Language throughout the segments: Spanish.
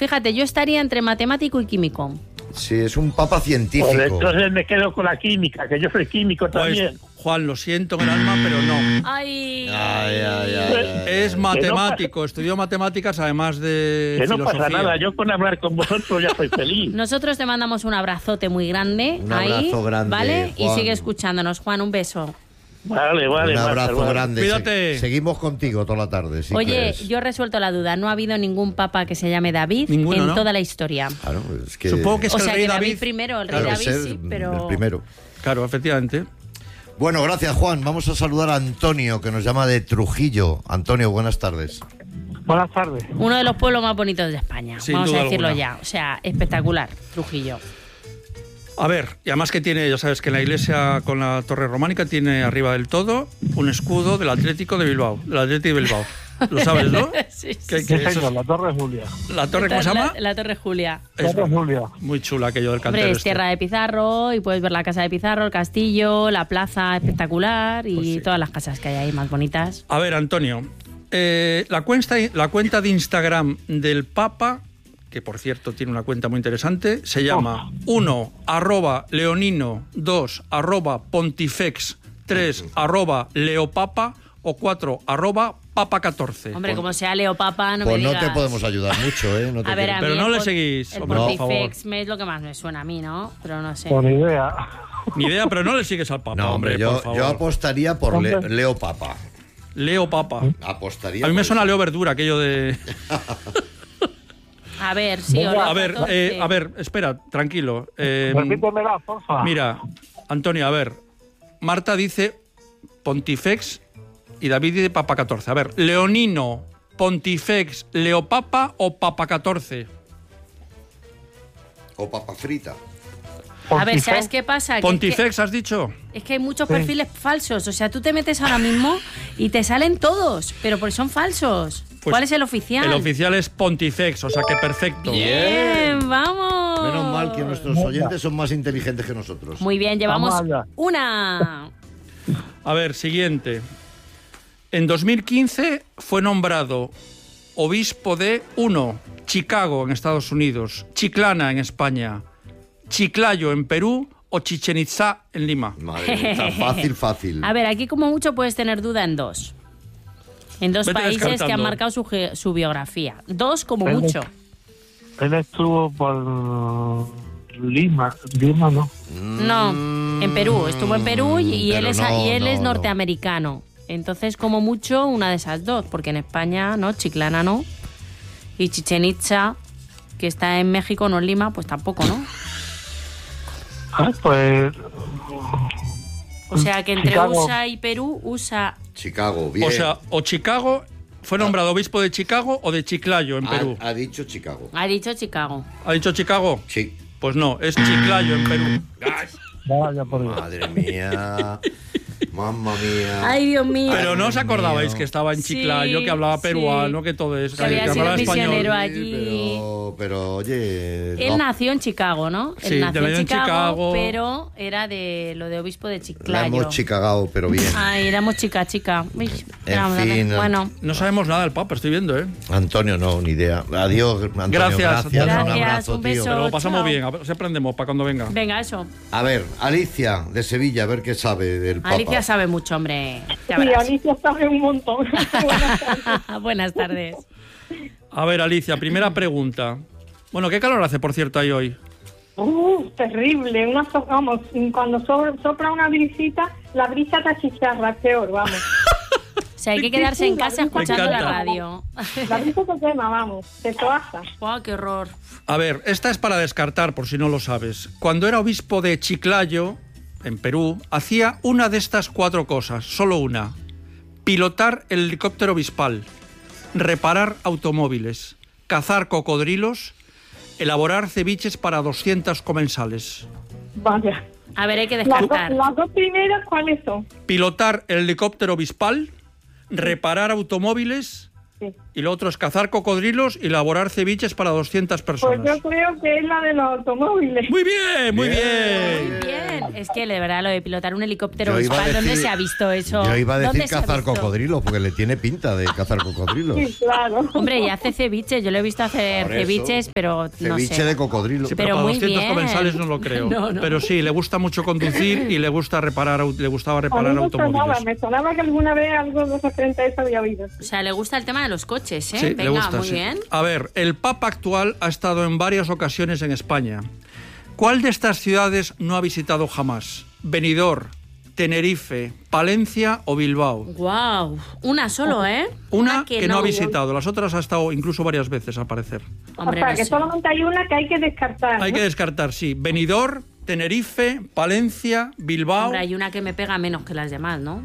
fíjate, yo estaría entre matemático y químico. Sí, es un papa científico. Pues entonces me quedo con la química, que yo soy químico también. Juan, lo siento en el alma, pero no. Ay. Es matemático, estudió matemáticas además de que no filosofía. pasa nada, yo con hablar con vosotros ya soy feliz. Nosotros te mandamos un abrazote muy grande. Un abrazo grande, ¿vale? Juan. Y sigue escuchándonos, Juan, un beso. Vale, Un abrazo vale. grande. Cuídate. Seguimos contigo toda la tarde. Si Oye, quieres. yo he resuelto la duda. No ha habido ningún papa que se llame David Ninguno, en ¿no? toda la historia. Claro, es que... Supongo que es O que sea el rey que David David primero, el rey Claro, David es sí, pero... el primero. Claro, efectivamente. Bueno, gracias, Juan. Vamos a saludar a Antonio, que nos llama de Trujillo. Antonio, buenas tardes. Buenas tardes. Uno de los pueblos más bonitos de España. Sin Vamos a duda decirlo alguna. ya. O sea, espectacular, Trujillo. A ver, y además que tiene, ya sabes que en la iglesia con la torre románica tiene arriba del todo un escudo del Atlético de Bilbao, del Atlético de Bilbao. Lo sabes, ¿no? Sí, Que sí. eso es- la Torre Julia. la torre, ¿cómo se llama? La Torre Julia. Es Julia. muy chula aquello del cantero. Hombre, es este. tierra de Pizarro y puedes ver la casa de Pizarro, el castillo, la plaza espectacular y Pues sí. todas las casas que hay ahí más bonitas. A ver, Antonio, la cuenta de Instagram del Papa, que por cierto tiene una cuenta muy interesante, se llama 1 @leonino, 2 @pontifex, 3 @leopapa o 4 @papa14. Hombre, como sea Leo Papa, no Pues me no digas. te podemos ayudar mucho, ¿eh? No te A ver, quiero- a Pero mí no el le pon- seguís, El hombre, por Pontifex es lo que más me suena a mí, ¿no? Pero no sé. Con idea. Ni idea, pero no le sigues al Papa, No, hombre, por yo favor. apostaría por Leo Papa. Leo Papa. Apostaría A mí me por suena eso. Leo Verdura, aquello de... A ver, sí, o A la ver, 14. espera, tranquilo. Repítemela, porfa. Mira, Antonio, a ver. Marta dice Pontifex y David dice Papa 14. A ver, Leonino, Pontifex, Leopapa o Papa 14. O papa frita. A ver, ¿sabes qué pasa? Que Pontifex, ¿has dicho? es que hay muchos perfiles falsos. O sea, tú te metes ahora mismo y te salen todos, pero porque son falsos. Pues ¿Cuál es el oficial? El oficial es Pontifex, o sea que perfecto. Bien, vamos. Menos mal que nuestros oyentes son más inteligentes que nosotros. Muy bien, llevamos Vamos allá. una. A ver, siguiente. En 2015 fue nombrado obispo de 1. Chicago, en Estados Unidos, Chiclana, en España, Chiclayo, en Perú o Chichén Itzá, en Lima. Madre mía, está fácil, fácil. A ver, aquí como mucho puedes tener duda en dos. En dos Vete países que descartando. han marcado su biografía. Dos como mucho. Él estuvo por Lima. Lima, ¿no? No, en Perú. Estuvo en Perú y Pero él es, no, y él es no. norteamericano. Entonces, como mucho, una de esas dos. Porque en España, no, Chiclana no. Y Chichén Itzá, que está en México, no en Lima, pues tampoco, ¿no? Pues O sea que entre Chicago. USA y Perú, USA... Chicago, bien. O sea, o Chicago, fue nombrado obispo de Chicago o de Chiclayo, en Perú. Ha dicho Chicago. Ha dicho Chicago. ¿Ha dicho Chicago? Sí. Pues no, es Chiclayo, en Perú. vaya por Dios. Madre mía. Mamma mía. Ay, Dios mío. Pero no os Dios acordabais mío. que estaba en Sí, Chiclayo, que hablaba sí. peruano, que todo es... Que había sido hablaba misionero español. allí. Pero oye... Él no. nació en Chicago, ¿no? Sí, Él nació nació en Chicago. pero era de lo de obispo de La Chiclayo. hemos chicagado, pero bien. Ay, éramos chica. Uy, éramos, fin. Bueno, No sabemos nada del Papa, estoy viendo, ¿eh? Antonio, no, ni idea. Adiós, Antonio. Gracias. Un Gracias, abrazo, un tío. beso. Pero lo pasamos chao. bien, a ver si aprendemos para cuando venga. venga, eso. A ver, Alicia, de Sevilla, a ver qué sabe del Papa. Alicia sabe mucho, hombre. Ya Sí, verás. Alicia sabe un montón. Buenas tardes. Buenas tardes. A ver, Alicia, primera pregunta. Bueno, ¿qué calor hace, por cierto, ahí hoy? Terrible. Vamos, cuando sopla una brisita, la brisa te achicharra, peor, vamos. O sea, hay que quedarse en casa escuchando la encanta. radio. La brisa te quema, vamos, te toaza. ¡Wow, qué horror! A ver, esta es para descartar, por si no lo sabes. Cuando era obispo de Chiclayo, en Perú, hacía una de estas 4 cosas, solo una. Pilotar el helicóptero obispal, reparar automóviles, cazar cocodrilos, elaborar ceviches para 200 comensales. Vaya. A ver, hay que Las descartar. dos primeras, ¿cuáles son? Pilotar el helicóptero obispal, reparar automóviles, Sí. Y lo otro es cazar cocodrilos y elaborar ceviches para 200 Pues personas. yo creo que es la de los automóviles. Muy bien, muy Muy bien. bien. Es que, de verdad, lo de pilotar un helicóptero Yo iba a obispal, ¿dónde decir- se ha visto eso? Yo iba a decir ¿Dónde se ha cazar visto? cocodrilos, porque le tiene pinta de cazar cocodrilos. Sí, claro. Hombre, y hace ceviches. Yo lo he visto hacer Por eso. ceviches, pero no Ceviche sé. de cocodrilo. Sí, Pero pero para muy 200 bien. comensales no lo creo. No, no. Pero sí, le gusta mucho conducir y le gustaba reparar A mí automóviles. me sonaba que alguna vez algo de referente a eso había oído. O sea, le gusta el tema de los coches, ¿eh? Sí, Venga, le gusta, muy sí. bien. A ver, el Papa actual ha estado en varias ocasiones en España. ¿Cuál de estas ciudades no ha visitado jamás? Benidorm, Tenerife, Palencia o Bilbao. Guau. Una solo, ¿eh? Una que no ha visitado, las otras ha estado incluso varias veces, al parecer. Hombre, o sea, no que sé. solamente hay una que hay que descartar. Hay ¿no? que descartar, sí. Benidorm, Tenerife, Palencia, Bilbao. Hombre, hay una que me pega menos que las demás, ¿no?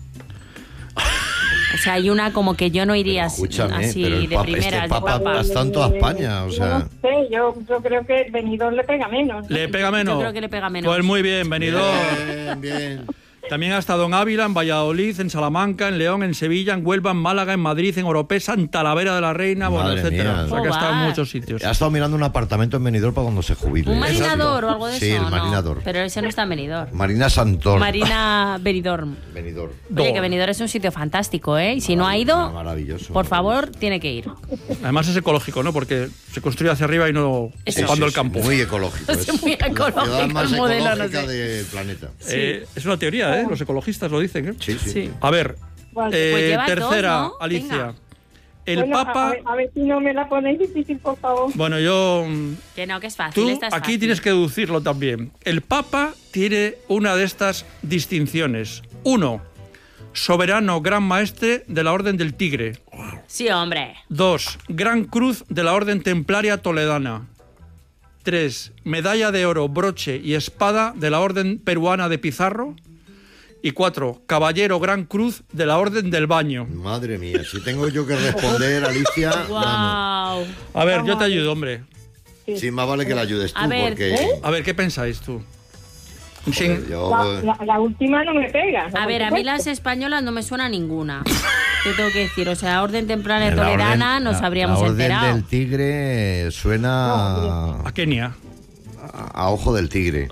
O sea, hay una como que yo no iría Escúchame, así pero el de Papa, primeras. este de Papa guapa. está en toda España, o sea... No sé, yo creo que Benidorm le pega menos. ¿Le pega menos? Yo creo que le pega menos. Pues muy bien, Benidorm. Bien, bien. También ha estado en Ávila, en Valladolid, en Salamanca, en León, en Sevilla, en Huelva, en Málaga, en Madrid, en Oropesa, en Talavera de la Reina, bueno, Madre etcétera. mía. O sea que ha estado en Joder. muchos sitios. Ha estado mirando un apartamento en Benidorm para cuando se jubile. ¿Un marinador Exacto. o algo de Sí, eso? el No, marinador. pero ese no está en Benidorm. Marina Santor. Marina Benidorm. Benidorm. Oye, que Benidorm es un sitio fantástico, ¿eh? Y si no ha ido, Maravilloso. por favor, tiene que ir. Además es ecológico, ¿no? Porque se construye hacia arriba y no Eso. ocupando Sí, el sí, campo. muy ecológico. Es muy la ecológico ciudad más el modelo, no ecológica sé. del planeta. Es una teoría, ¿eh? Los ecologistas lo dicen, ¿eh? Sí, sí. Sí. A ver, Vale. Pues llevas tercera, dos, ¿no? Alicia. Venga. El Bueno, Papa... a ver si no me la ponéis difícil, por favor. Bueno, yo... Que no, que es fácil. Tú esta es aquí fácil. tienes que deducirlo también. El Papa tiene una de estas distinciones. 1. Soberano Gran Maestre de la Orden del Tigre. Sí, hombre. 2. Gran Cruz de la Orden Templaria Toledana. 3. Medalla de oro, broche y espada de la Orden Peruana de Pizarro. Y 4. Caballero Gran Cruz de la Orden del Baño. Madre mía, si tengo yo que responder, Alicia, vamos. Wow. A ver, yo te ayudo, hombre. Sí, más vale que la ayudes tú, A ver, porque... A ver, ¿qué pensáis tú? joder, yo, La última no me pega. A ver, a mí las españolas no me suena ninguna. Te tengo que decir, o sea, Orden Templaria la Toledana orden- nos habríamos la orden enterado. del tigre suena A Kenia. a ojo del tigre.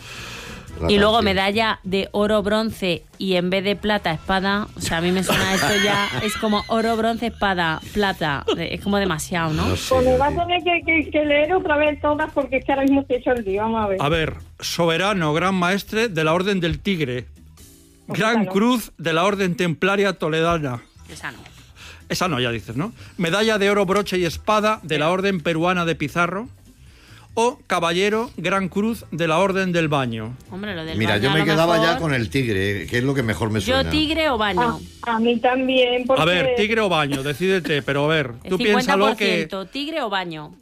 La Y luego canción. medalla de oro, bronce y en vez de plata, espada. O sea, a mí me suena esto ya. Es como oro, bronce, espada, plata. Es como demasiado, ¿no? No sé, Pues me va a tío. tener que leer otra vez todas porque es que ahora mismo te he hecho el lío. Vamos a ver. A ver, Soberano Gran Maestre de la Orden del Tigre. Gran Bueno. Cruz de la Orden Templaria Toledana. Esa no. Esa no, ya dices, ¿no? Medalla de oro, broche y espada de la Orden Peruana de Pizarro. O Caballero Gran Cruz de la Orden del Baño. Hombre, lo del Mira, baño yo a me lo quedaba mejor- ya con el tigre, que es lo que mejor me suena. Yo tigre o baño. A mí también. Porque... A ver, tigre o baño, decídete, pero a ver, El tú piénsalo que... 50%, tigre o baño.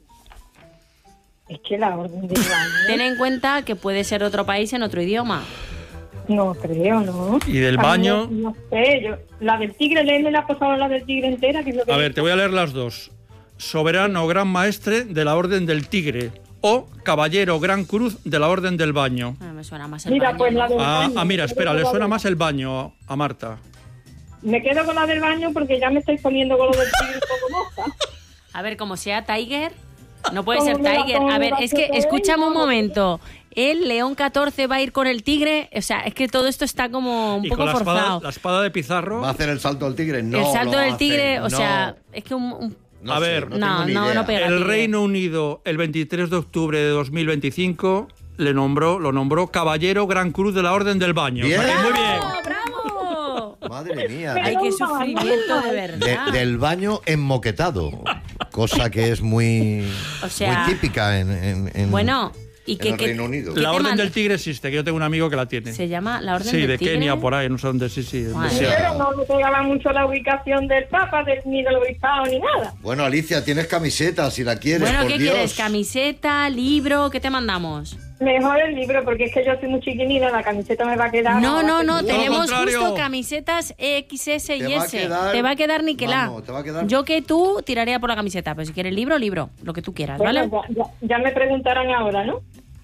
Es que la orden del baño. Ten en cuenta que puede ser otro país en otro idioma. No creo, ¿no? Y del A mí baño- No sé, yo. La del tigre, léeme la pasada la del tigre entera. Que es lo que A ver, te voy a leer las dos. Soberano Gran Maestre de la Orden del Tigre. O Caballero Gran Cruz de la Orden del Baño. Me suena más el Mira, baño. pues la del Ah, baño. mira, espera, le suena más el baño a Marta. Me quedo con la del baño porque ya me estáis poniendo con lo del tigre como moza. A ver, como sea Tiger, no puede ¿Cómo ser me va- Tiger. cómo A me ver, va a es que hacer escúchame un eso? momento. El León 14 va a ir con el tigre. O sea, es que todo esto está como un Y poco con forzado. la espada de Pizarro. ¿Va a hacer el salto del tigre? No. El salto lo va del a tigre, hacer, o no. sea, es que No A sé, ver, no, no, tengo ni no, idea. no pega. El tigre. Reino Unido, el 23 de octubre de 2025, lo nombró Caballero Gran Cruz de la Orden del Baño. Bien. O sea que muy bien. ¡Bravo, bravo! Madre mía. Ay, qué sufrimiento de verdad. Del baño enmoquetado, cosa que es muy, O sea, muy típica en Bueno, ¿y en qué, el qué- Reino Unido. ¿qué La te Orden manda? del Tigre existe, que yo tengo un amigo que la tiene. Se llama la Orden Sí, del de Tigre. Kenia, por ahí, no sé dónde, sí. Madre donde sea. Pero no me pegaba mucho la ubicación del Papa, ni del obispado, ni nada. Bueno, Alicia, tienes camiseta si la quieres, Bueno, por ¿qué Dios. quieres? ¿Camiseta, libro? ¿Qué te mandamos? Mejor el libro, porque es que yo soy muy chiquinina, la camiseta me va a quedar. No, no, no, Todo tenemos lo contrario. justo camisetas XS y Te va a S. quedar- Te va a quedar niquelá. Vamos, te va a quedar- Yo que tú tiraría por la camiseta, pero si quieres libro, libro, lo que tú quieras, Bueno, ¿vale? ya me preguntarán ahora, ¿no?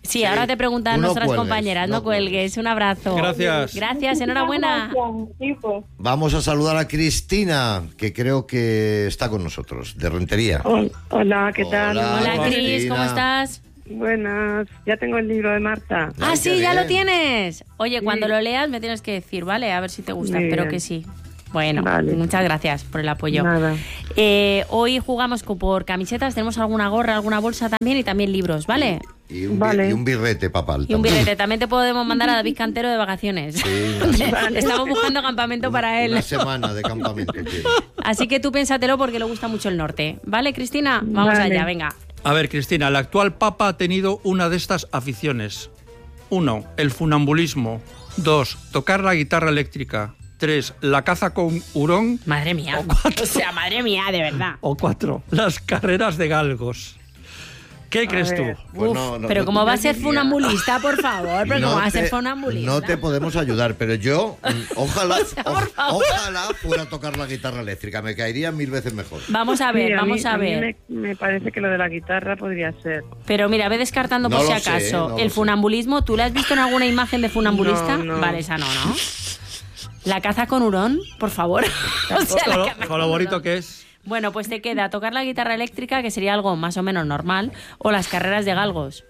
Sí, ahora te preguntan Tú no nuestras cuelgues, compañeras, no cuelgues. Un abrazo. Gracias. Gracias, enhorabuena. Sí, pues. Vamos a saludar a Cristina, que creo que está con nosotros, de Rentería. Hola, ¿qué tal? Hola, Cris, Cristina. ¿cómo estás? Buenas, ya tengo el libro de Marta. Ah, Ay, sí, qué ya lo bien. tienes. Oye, cuando lo leas me tienes que decir, ¿vale? A ver si te gusta, Muy espero bien. que sí. Bueno, Vale. muchas gracias por el apoyo. Nada. Hoy jugamos por camisetas, tenemos alguna gorra, alguna bolsa también y también libros, ¿vale? Y un, Vale. y un birrete papal. Y un también. billete. También te podemos mandar a David Cantero de vacaciones. Sí, una, Estamos buscando campamento para él. una semana de campamento. quiere. Así que tú piénsatelo porque le gusta mucho el norte. ¿Vale, Cristina? Vamos Vale. allá, venga. A ver, Cristina, el actual Papa ha tenido una de estas aficiones. 1. El funambulismo. 2. Tocar la guitarra eléctrica. 3. La caza con hurón. Madre mía. O sea, madre mía, de verdad. O 4. Las carreras de galgos. ¿Qué crees tú? ver. Pues Uf, no, pero no, ¿cómo no va a te ser diría. funambulista, por favor? ¿Pero cómo va a ser funambulista? No te podemos ayudar, pero yo, ojalá, por favor. ojalá fuera a tocar la guitarra eléctrica, me caería 1000 veces mejor. Vamos a ver, Sí, vamos a mí ver. me parece que lo de la guitarra podría ser. Pero mira, ve descartando por No si lo sé, acaso. no lo El sé. funambulismo, ¿tú la has visto en alguna imagen de funambulista? No, no. Vale, esa no, ¿no? La caza con hurón, por favor. O sea, la caza Con lo bonito hurón. que es. Bueno, pues te queda tocar la guitarra eléctrica, que sería algo más o menos normal, o las carreras de galgos.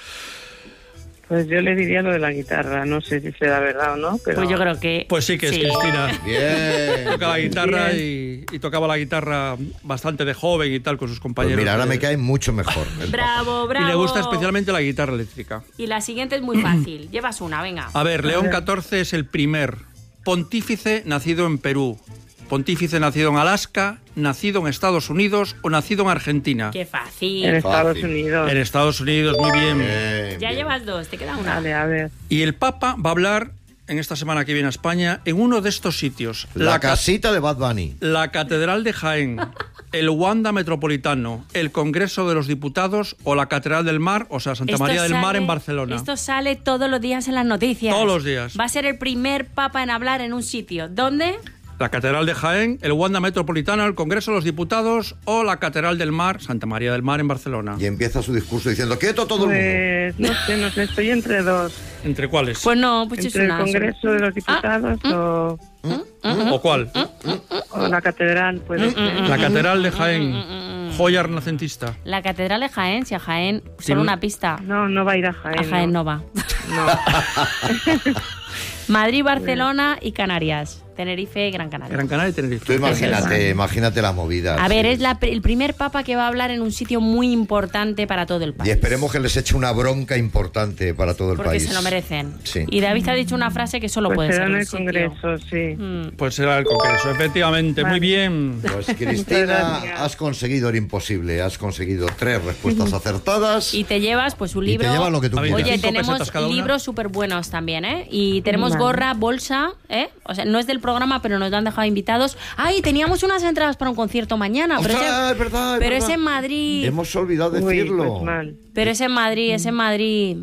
Pues yo le diría lo de la guitarra, no sé si será verdad o no, pero... Pues yo creo que... Pues sí que es Cristina. Bien. Toca la guitarra y tocaba la guitarra bastante de joven y tal con sus Pues compañeros. mira, ahora de- me cae mucho mejor. el Bravo, bravo. Y le gusta especialmente la guitarra eléctrica. Y la siguiente es muy fácil. Llevas una, venga. A ver, León XIV es el primer pontífice nacido en Perú, pontífice nacido en Alaska, nacido en Estados Unidos o nacido en Argentina. Qué En fácil. Estados Fácil. Unidos. En Estados Unidos, muy bien. Bien, Ya bien. llevas dos, te queda una. Vale, a ver. Y el Papa va a hablar en esta semana que viene a España en uno de estos sitios. La ca- casita de Bad Bunny. la Catedral de Jaén, el Wanda Metropolitano, el Congreso de los Diputados o la Catedral del Mar, o sea, Santa Esto María del Mar sale- en Barcelona. Esto sale todos los días en las noticias. Todos los días. Va a ser el primer papa en hablar en un sitio. ¿Dónde? La Catedral de Jaén, el Wanda Metropolitano, el Congreso de los Diputados o la Catedral del Mar, Santa María del Mar en Barcelona. Y empieza su discurso diciendo, quieto todo el mundo. Pues no sé, estoy entre dos. ¿Entre cuáles? Pues no, pues es Entre el una. Congreso de los Diputados ¿O cuál? o la Catedral, puede ser. La Catedral de Jaén, joya renacentista. La Catedral de Jaén, si a Jaén, Sí, solo ¿no? una pista. No, no va a ir a Jaén. A Jaén no va. No. Madrid, Barcelona y Canarias. Tenerife y Gran Canaria. Gran Canaria y Tenerife. Tú imagínate la movida. A ver, sí. es el primer papa que va a hablar en un sitio muy importante para todo el Y país. esperemos que les eche una bronca importante para todo el Porque país. se lo merecen. Sí. Y David ha dicho una frase que solo Pues puede será ser en un el sitio. Congreso, sí. Mm. Pues será el Congreso, efectivamente. Vale. Muy bien. Pues Muchas Cristina, gracias. has conseguido el imposible. Has conseguido 3 respuestas acertadas. Y te llevas pues un Y te libro. llevas lo que tú A ver, quieras. Oye, 5 tenemos pesetas cada una. libros súper buenos también, ¿eh? Y tenemos Vale. gorra, bolsa, ¿eh? O sea, no es del programa, pero nos lo han dejado invitados. ¡Ay! Teníamos unas entradas para un concierto mañana. Pero, ¡Ostras, es verdad, es pero verdad! es en Madrid. Hemos olvidado Uy, decirlo. pues mal. Pero es en Madrid, es en Madrid.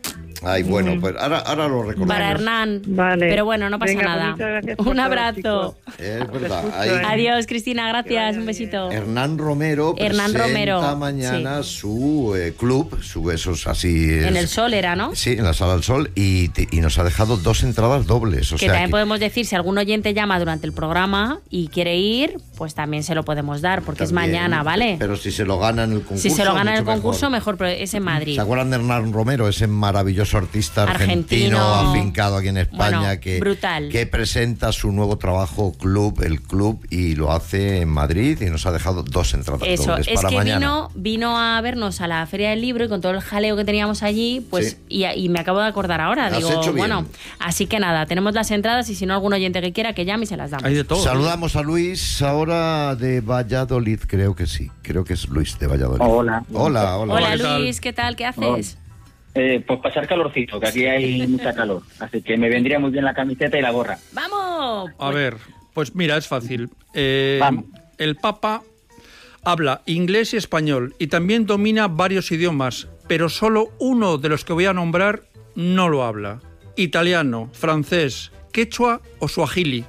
Ay, bueno, pues ahora lo recordamos. Para Hernán. Vale. Pero bueno, no pasa Venga, pues nada. muchas gracias por Un todo, abrazo. chicos. Es verdad. escucho, Ahí Adiós, Cristina, gracias. vaya Un bien. besito. Hernán Romero Hernán presenta Romero, mañana su club, su esos así. En el Sol era, ¿no? Sí, en la Sala del Sol y nos ha dejado 2 entradas dobles. O Que sea también podemos decir, si algún oyente llama durante el programa y quiere ir, pues también se lo podemos dar, porque es también, mañana, ¿vale? Pero si se lo gana en el concurso. Si se lo gana en el mucho concurso, mejor, pero es en Madrid. ¿Se acuerdan de Hernán Romero, ese maravilloso artista argentino afincado aquí en España Bueno, que, brutal. que presenta su nuevo trabajo el club, y lo hace en Madrid y nos ha dejado 2 entradas Eso, dobles es para que mañana? vino a vernos a la Feria del Libro y con todo el jaleo que teníamos allí, pues Sí. y me acabo de acordar ahora. Has Digo, hecho bien. bueno, así que nada, tenemos las entradas y si no algún oyente que quiera que llame y se las damos. Hay de todo. Saludamos a Luis ahora de Valladolid, creo que sí. Creo que es Luis de Valladolid. Hola. Hola, hola. Hola ¿qué tal? Luis, ¿qué tal? ¿Qué haces? Pues pasar calorcito, que aquí hay mucha calor. Así que me vendría muy bien la camiseta y la gorra. ¡Vamos! A ver, pues mira, es fácil. Vamos. El Papa habla inglés y español y también domina varios idiomas, pero solo uno de los que voy a nombrar no lo habla. Italiano, francés, quechua o suajili.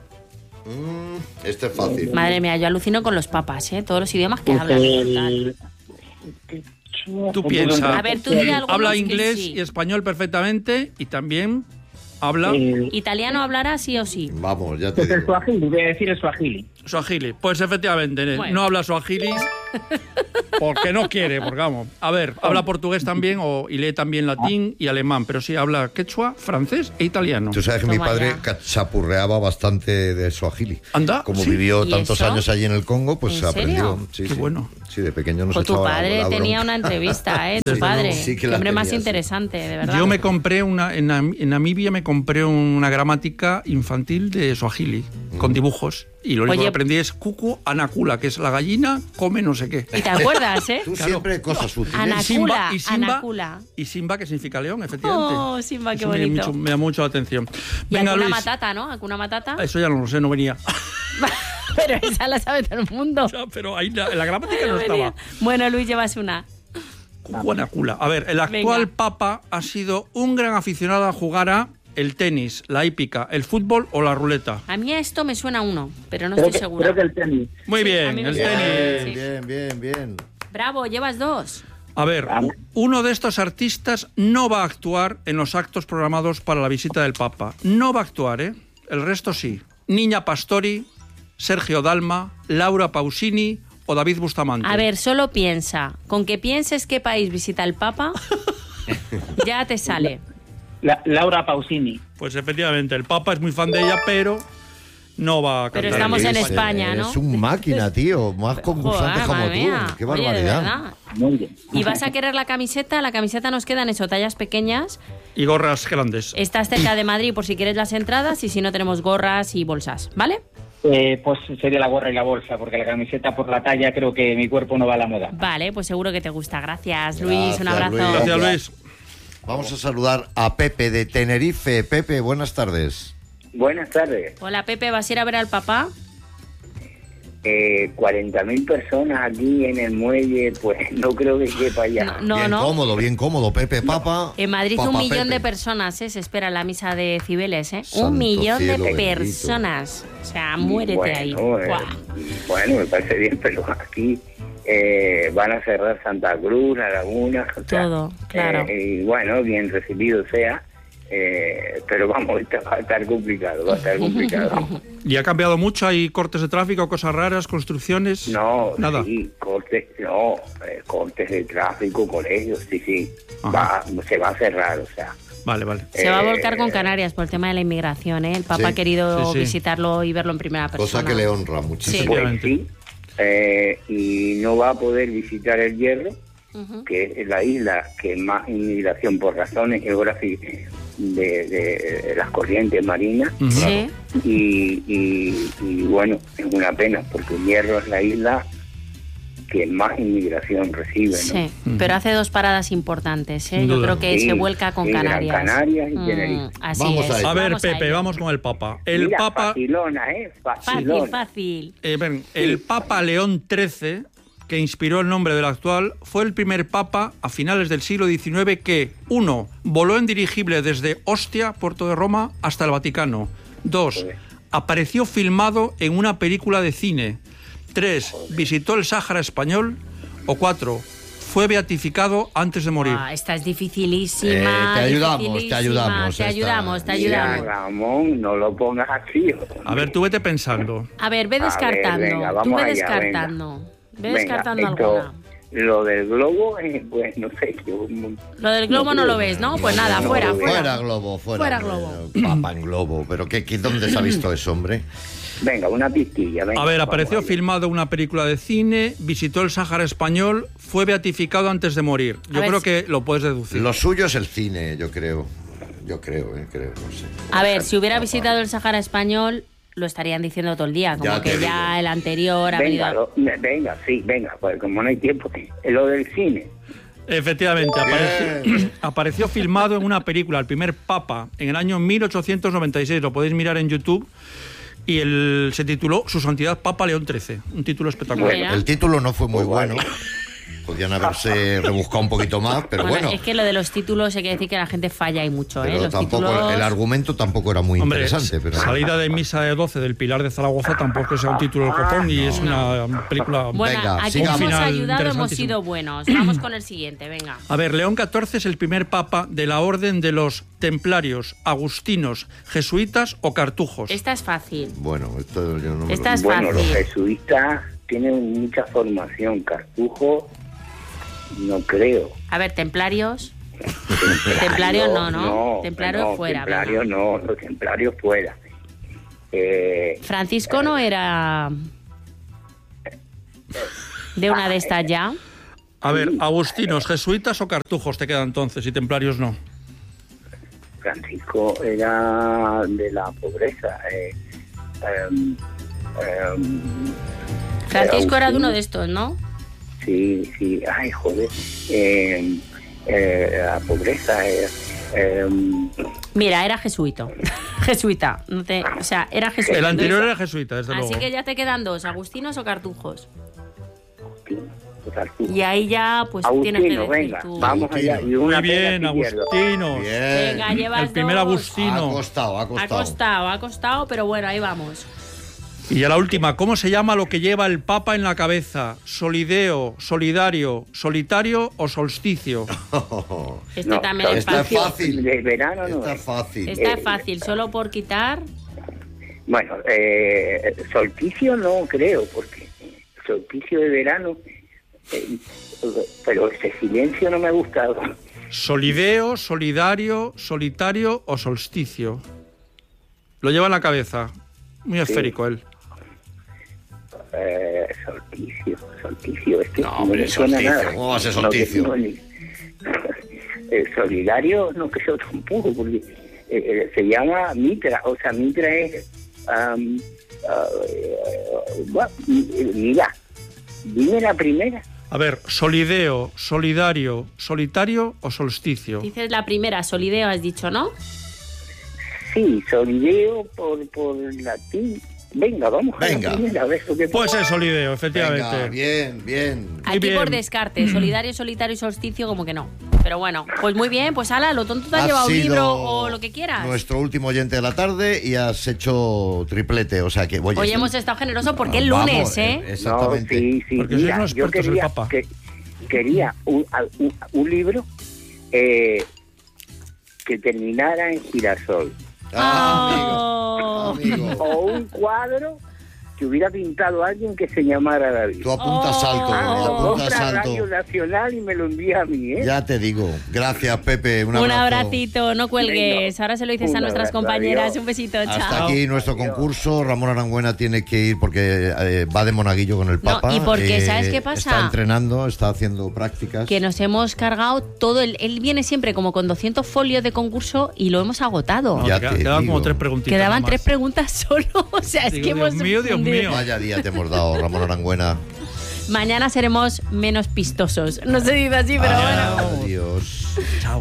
Este es fácil. Madre mía, yo alucino con los papas, ¿eh? Todos los idiomas que hablan. Total. El Tú piensas. A ver, tú di algunos Habla que inglés sí. y español perfectamente y también habla Italiano hablará sí o sí. Vamos, ya te Pues el digo. suajili, voy a decir el suajili. suajili. Pues efectivamente, Bueno. no habla suajili porque no quiere, porque vamos. A ver, habla portugués también y lee también latín y alemán, pero sí habla quechua, francés e italiano. Tú sabes que mi Toma padre ya. chapurreaba bastante de suajili. Anda, Como ¿sí? vivió ¿Y tantos eso? años allí en el Congo, pues ¿En se aprendió. serio? Sí, Qué sí. bueno. Sí, de pequeño nos Pues tu echaba padre la tenía bronca. una entrevista, tu Desde padre. luego, sí que Qué la hombre más tenía, sí. interesante, de verdad. Yo me compré en Namibia me compré una gramática infantil de suajili con dibujos y lo único Oye. que aprendí es cucu anacula, que es la gallina come no sé qué. ¿Y te acuerdas, eh? Tú siempre cosas útiles. Anacula, y Anacula. y Simba, que significa león, efectivamente. Oh, Simba, qué Eso bonito. me da mucho la atención. Y Venga, Hakuna Luis. Matata, ¿no? Hakuna Matata. Eso ya no lo sé, no venía. Pero esa la sabe todo el mundo. Ya, pero ahí en la gramática no estaba. Bueno, Luis, llevas una. Cuanacula. A ver, el actual Venga. papa ha sido un gran aficionado a jugar a el tenis, la hípica, el fútbol o la ruleta. A mí esto me suena uno, pero no Creo estoy que, segura. creo que el tenis. Muy Sí, a bien, mí me el suena. tenis. Sí. Bien, bien, bien. Bravo, llevas dos. A ver, uno de estos artistas no va a actuar en los actos programados para la visita del Papa. No va a actuar, ¿eh? El resto sí. Niña Pastori, Sergio Dalma, Laura Pausini o David Bustamante. A ver, solo piensa. Con que pienses qué país visita el Papa, ya te sale. Laura Pausini. Pues efectivamente, el Papa es muy fan de ella, pero no va a cantar. Pero estamos en Luis, España, ¿no? Es un máquina, tío. Más concursante Joder, como madre tú. mía. Qué Oye, de barbaridad. verdad. Muy bien. ¿Y vas a querer la camiseta? La camiseta nos quedan eso, tallas pequeñas. Y gorras grandes. Estás cerca de Madrid por si quieres las entradas y si no tenemos gorras y bolsas, ¿vale? Pues sería la gorra y la bolsa, porque la camiseta por la talla creo que mi cuerpo no va a la moda. Vale, pues seguro que te gusta. Gracias, Luis. Gracias, Un abrazo. Luis. Gracias, Luis. Vamos a saludar a Pepe de Tenerife. Pepe, buenas tardes. Buenas tardes. Hola, Pepe, ¿vas a ir a ver al papá? 40.000 personas aquí en el muelle, pues no creo que quepa allá. No, bien no. bien cómodo, Pepe, papa. En Madrid Papa 1 millón Pepe. de personas, se espera en la misa de Cibeles, ¿eh? Santo 1 millón de cielo bendito. personas. O sea, muérete ahí. Buah. Bueno, me parece bien, pero aquí van a cerrar Santa Cruz, La Laguna. O sea, Todo, claro. Y bueno, bien recibido sea. Pero vamos, va a estar complicado, va a estar complicado. ¿Y ha cambiado mucho? ¿Hay cortes de tráfico, cosas raras, construcciones? No, Nada. sí, cortes de tráfico, colegios, sí. Ajá. Se va a cerrar, o sea. Vale, vale. Se va a volcar con Canarias por el tema de la inmigración, ¿eh? El Papa Sí. ha querido Sí, sí. visitarlo y verlo en primera persona. Cosa que le honra muchísimo. Sí. Pues sí, y no va a poder visitar el Hierro, Ujú. que es la isla que más inmigración por razones geográficas de las corrientes marinas. Ujú. Sí. Y bueno, es una pena, porque el Hierro es la isla que más inmigración recibe, ¿no? Sí, pero hace 2 paradas importantes, ¿eh? Sin Yo duda. creo que Sí, se vuelca con sí, Gran Canarias. Canarias y Tenerife. Así Vamos es. a ello. A ver, Vamos Pepe, ello. vamos con el Papa. El Mira, Papa... facilona, facilona. Fácil. Ven, el Papa León XIII, que inspiró el nombre del actual, fue el primer papa a finales del siglo XIX que, 1, voló en dirigible desde Ostia, puerto de Roma, hasta el Vaticano. 2, apareció filmado en una película de cine. 3, visitó el Sáhara español. O 4, fue beatificado antes de morir. Esta es dificilísima. Te ayudamos, dificilísima. te ayudamos, Te esta. ayudamos, te Mira, ayudamos. Ramón, no lo pongas así. A ver, tú vete pensando. A ver, ve A ver, descartando. venga, Tú vamos ve allá, descartando. Ve Venga, descartando esto, alguna. Lo del globo, pues no sé. Lo del globo no lo ves, ¿no? Pues nada, no, fuera, no, fuera. Fuera globo, fuera. Fuera globo. Papa en globo. Pero ¿dónde se ha visto eso, hombre? Venga, una pistilla. Venga, A ver, vamos apareció allá. filmado una película de cine, visitó el Sáhara español, fue beatificado antes de morir. A Yo ver creo si- que lo puedes deducir. Lo suyo es el cine, yo creo. Creo, no sé. A ver, si hubiera visitado el Sáhara español, lo estarían diciendo todo el día. Como Ya te que ya digo. el anterior ha venido. Venga, venga, pues como no hay tiempo. Lo del cine. Efectivamente, apareció filmado en una película, El primer Papa, en el año 1896. Lo podéis mirar en YouTube. Y se tituló Su Santidad Papa León XIII. Un título espectacular. Mira. El título no fue muy bueno. Podían haberse rebuscado un poquito más, pero bueno. Es que lo de los títulos hay que decir que la gente falla y mucho, Pero Los tampoco, títulos... el argumento tampoco era muy Hombre, interesante. Pero... Salida de misa de 12 del Pilar de Zaragoza tampoco sea un título del copón y es una película... Bueno, Venga, aquí sigamos. hemos Final ayudado, hemos interesantísimo. sido buenos. Vamos con el siguiente, venga. A ver, León XIV es el primer papa de la orden de los templarios, agustinos, jesuitas o cartujos. Esta es fácil. Bueno, esto yo no me Esta lo... es Bueno, los fácil. jesuitas tienen mucha formación. Cartujo, no creo. A ver, templarios. Templarios no. Templarios fuera. Templarios venga. no, los templarios fuera. Francisco no era de una de estas ya. A ver, agustinos, jesuitas o cartujos te quedan entonces y templarios no. Francisco era de la pobreza. Francisco era de uno de estos, ¿no? Sí, ay, joder. La pobreza. Mira, era jesuita. Jesuita. O sea, era jesuita. El anterior Entonces, era jesuita, desde luego. así que ya te quedan dos, agustinos o cartujos. Cartujo. Y ahí ya, pues tienes que Agustino, decir venga, tú. vamos allá. Y una Muy bien, pena si pierdo. agustinos. Bien. Venga, llevas El primer dos. agustino. Ha costado, pero bueno, ahí vamos. Y ya la última, ¿cómo se llama lo que lleva el Papa en la cabeza? ¿Solideo, solidario, solitario o solsticio? Este No, también es esta es fácil. fácil. De verano no Esta es. es fácil. Esta es fácil, solo por quitar. Bueno, solsticio no creo, porque solsticio de verano, pero ese silencio no me ha gustado. ¿Solideo, solidario, solitario o solsticio? Lo lleva en la cabeza. Muy esférico él. Solsticio, es que No, hombre, me suena solsticio, nada. ¿cómo va a ser solsticio? Solidario no creo tampoco, porque se llama Mitra, o sea, Mitra es... mira, dime la primera. A ver, solideo, solidario, solitario o solsticio. Dices la primera, solideo, has dicho, ¿no? Sí, solideo por latín. Venga, vamos Venga. a la primera, a ver lo que Puede ser solideo, Venga, efectivamente. bien. Aquí bien. por descarte, solidario, solitario y solsticio, como que no. Pero bueno, pues muy bien, pues ala, lo tonto te has Has llevado un sido libro o lo que quieras. Nuestro último oyente de la tarde y has hecho triplete, o sea que voy Hoy hemos estado generosos porque es lunes, Vamos, ¿eh? Exactamente. No, sí. Porque sois unos yo expertos, el Papa. quería un libro que terminara en girasol. Oh. Amigo. O un cuadro que hubiera pintado a alguien que se llamara David. Tú apuntas salto, Oh. apuntas Compra Radio salto. Nacional y me lo envía a mí, ¿eh? Ya te digo. Gracias, Pepe. Un Un abrazo. abracito, no cuelgues. Ahora se lo dices Un a nuestras abrazo, compañeras. adiós. Un besito, Hasta chao. aquí nuestro concurso. Ramón Arangüena tiene que ir porque va de monaguillo con el No, Papa. y porque, ¿sabes qué pasa? Está entrenando, está haciendo prácticas. Que nos hemos cargado todo. Él viene siempre como con 200 folios de concurso y lo hemos agotado. No, Ya quedaban te como digo. 3 preguntitas. Quedaban nomás. 3 preguntas solo. O sea, es Digo, que hemos. Dios mío, Dios mío. Vaya día te hemos dado, Ramón Arangüena. Mañana seremos menos pistosos. No se dice así, pero bueno. Adiós. Chao.